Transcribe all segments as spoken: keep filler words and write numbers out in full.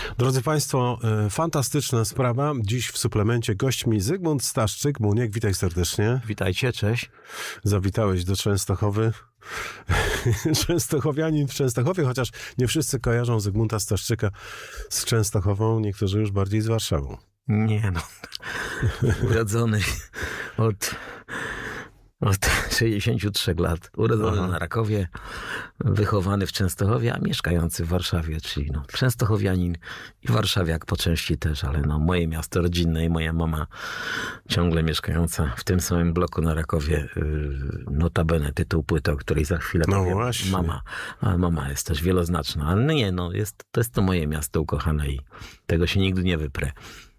Drodzy Państwo, fantastyczna sprawa. Dziś w suplemencie gośćmi Zygmunt Staszczyk. Muniek, witaj serdecznie. Witajcie, cześć. Zawitałeś do Częstochowy. Częstochowianin w Częstochowie, chociaż nie wszyscy kojarzą Zygmunta Staszczyka z Częstochową, niektórzy już bardziej z Warszawą. Nie no, urodzony od... Od sześćdziesięciu trzech lat. Urodzony Aha. na Rakowie, wychowany w Częstochowie, a mieszkający w Warszawie, czyli no, częstochowianin i warszawiak po części też, ale no moje miasto rodzinne i moja mama ciągle mieszkająca w tym samym bloku na Rakowie. Notabene tytuł płyty, o której za chwilę no powiem. Właśnie. Mama, a mama jest też wieloznaczna, ale no nie, no jest, to jest to moje miasto ukochane i tego się nigdy nie wyprę.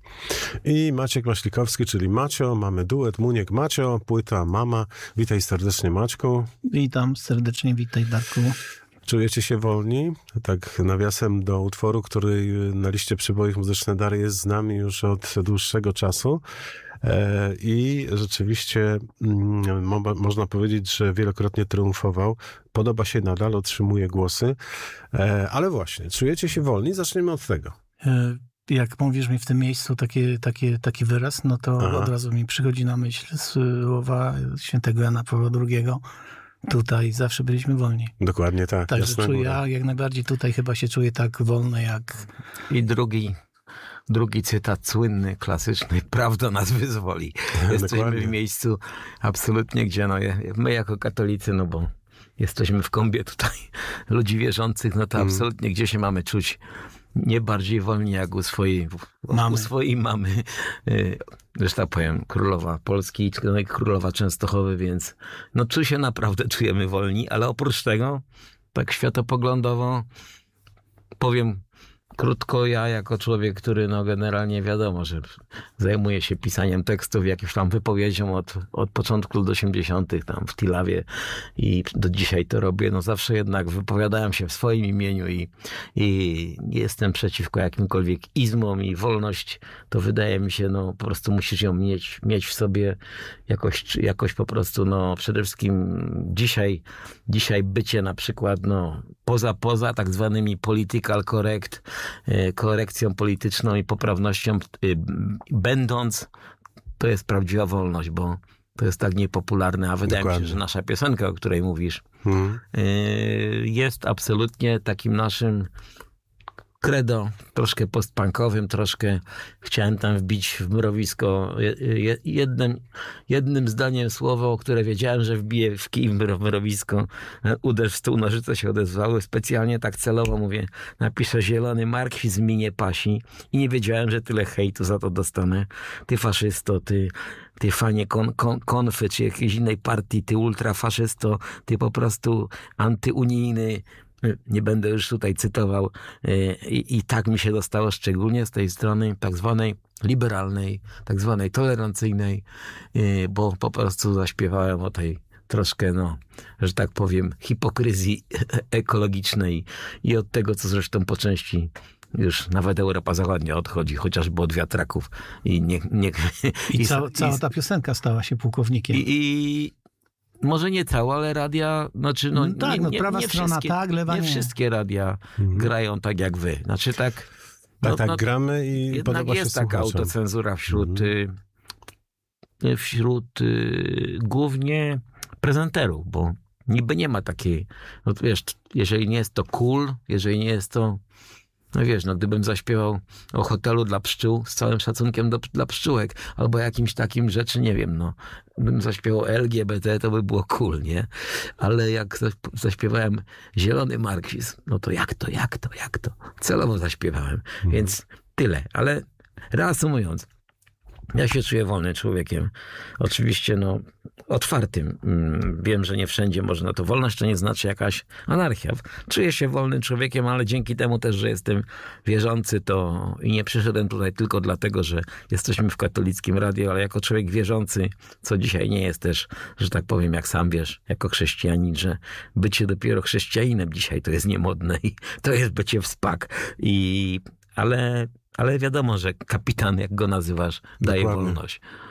I Maciek Maślikowski, czyli Macio, mamy duet Muniek Macio, płyta Mama. Witaj serdecznie, Maćku. Witam serdecznie, witaj, Darku. Czujecie się wolni? Tak nawiasem do utworu, który na liście przybojów Muzyczne Dary jest z nami już od dłuższego czasu. E, I rzeczywiście mm, mo- można powiedzieć, że wielokrotnie triumfował. Podoba się nadal, otrzymuje głosy. E, ale właśnie, czujecie się wolni? Zaczniemy od tego. E- Jak mówisz mi w tym miejscu takie, takie, taki wyraz, no to Aha. od razu mi przychodzi na myśl słowa świętego Jana Pawła drugiego. Tutaj zawsze byliśmy wolni. Dokładnie tak. Także czuję, ja jak najbardziej tutaj chyba się czuję tak wolny jak... I drugi, drugi cytat słynny, klasyczny. Prawda nas wyzwoli. Jesteśmy Dokładnie. w miejscu absolutnie, gdzie no, my jako katolicy, no bo jesteśmy w kombie tutaj ludzi wierzących, no to hmm. absolutnie gdzie się mamy czuć nie bardziej wolni jak u swojej mamy, u swojej mamy. Że tak powiem, królowa Polski, królowa Częstochowy, więc no czu się naprawdę czujemy wolni, ale oprócz tego, tak światopoglądowo powiem krótko, ja jako człowiek, który no generalnie wiadomo, że zajmuje się pisaniem tekstów, jakimś tam wypowiedzią od, od początku lat osiemdziesiątych tam w Tilawie i do dzisiaj to robię, no zawsze jednak wypowiadałem się w swoim imieniu i, i jestem przeciwko jakimkolwiek izmom i wolność, to wydaje mi się, no po prostu musisz ją mieć, mieć w sobie jakoś, jakoś po prostu, no przede wszystkim dzisiaj, dzisiaj bycie na przykład, no poza, poza tak zwanymi political correct, korekcją polityczną i poprawnością będąc, to jest prawdziwa wolność, bo to jest tak niepopularne, a wydaje Dokładnie. mi się, że nasza piosenka, o której mówisz, hmm. jest absolutnie takim naszym credo, troszkę postpunkowym, troszkę chciałem tam wbić w mrowisko jednym, jednym zdaniem słowo, które wiedziałem, że wbiję w kij w mrowisko. Uderz w stół, nożyce się odezwały. Specjalnie tak celowo mówię, napiszę zielony marksizm mi nie pasi i nie wiedziałem, że tyle hejtu za to dostanę. Ty faszysto, ty, ty fanie kon, kon, konfy, czy jakiejś innej partii, ty ultrafaszysto, ty po prostu antyunijny. Nie będę już tutaj cytował I, i tak mi się dostało szczególnie z tej strony tak zwanej liberalnej, tak zwanej tolerancyjnej, bo po prostu zaśpiewałem o tej troszkę, no, że tak powiem, hipokryzji ekologicznej i od tego, co zresztą po części już nawet Europa Zachodnia odchodzi, chociażby od wiatraków. I, nie, nie, I, i cała, cała ta piosenka stała się pułkownikiem. I, i Może nie cała, ale radia, znaczy no, no tak, nie, no nie, prawa nie strona wszystkie, tak, lewa nie. nie. wszystkie radia mhm. grają tak jak wy. Znaczy tak... Tak, no, tak, no, gramy i jednak podoba jest się taka słuchaczom. autocenzura wśród, mhm. y, wśród y, głównie prezenterów, bo niby nie ma takiej, no wiesz, jeżeli nie jest to cool, jeżeli nie jest to, no wiesz, no gdybym zaśpiewał o hotelu dla pszczół, z całym szacunkiem do, dla pszczółek, albo jakimś takim rzeczy, nie wiem, no, bym zaśpiewał L G B T, to by było cool, nie? Ale jak zaśpiewałem zielony marksizm, no to jak to, jak to, jak to? Celowo zaśpiewałem, hmm. więc tyle. Ale reasumując, ja się czuję wolnym człowiekiem. Oczywiście, no, otwartym. Wiem, że nie wszędzie można to. Wolność to nie znaczy jakaś anarchia. Czuję się wolnym człowiekiem, ale dzięki temu też, że jestem wierzący, to i nie przyszedłem tutaj tylko dlatego, że jesteśmy w katolickim radiu, ale jako człowiek wierzący, co dzisiaj nie jest też, że tak powiem, jak sam wiesz, jako chrześcijanin, że bycie dopiero chrześcijaninem dzisiaj to jest niemodne i to jest bycie w spak. I, ale... Ale wiadomo, że kapitan, jak go nazywasz, daje Dokładnie. wolność.